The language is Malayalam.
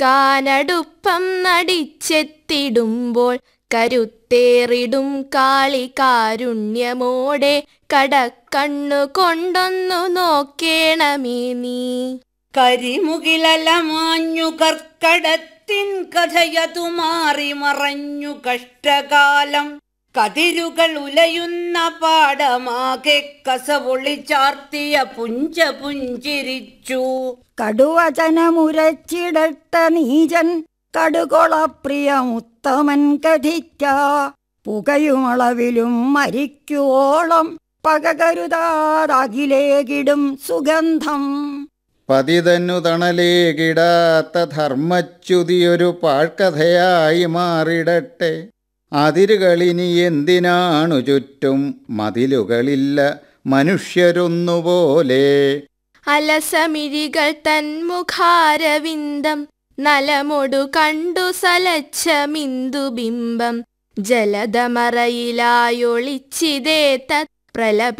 കടക്കാനടുപ്പം നടിച്ചെത്തിടുമ്പോൾ കരുത്തേറിടും കാളി കാരുണ്യമോടെ കടക്കണ്ണു കൊണ്ടൊന്നു നോക്കേണമേ നീ. കരിമുകിലല മാഞ്ഞു കർക്കടത്തിൻ കഥയതു മാറി മറഞ്ഞു കഷ്ടകാലം. കതിരുകൾ ഉലയുന്ന പാടമാകെ കസവൊളിച്ചാർത്തിയ പുഞ്ച പുഞ്ചിരിച്ചു. കടുവചനമുരച്ചിടട്ട നീചൻ കടുകൊളപ്രിയ ഉത്തമൻ കഥിക്ക. പുകയുമളവിലും മരിക്കുവോളം പകകരുതാതകിലേകിടും സുഗന്ധം. പതിതന്നു തണലേകിടാത്ത ധർമ്മച്യുതിയൊരു പാഴ്ക്കഥയായി മാറിടട്ടെ. അതിരുകളിനി എന്തിനാണു ചുറ്റും, മതിലുകളില്ല മനുഷ്യരൊന്നുപോലെ. അലസമിഴികൾ തന്മുഖാരവിന്ദം നലമൊടു കണ്ടു സലച്ച മിന്ദുബിംബം. ജലധമറയിലായൊളിച്ചിതേ തത് പ്രലപ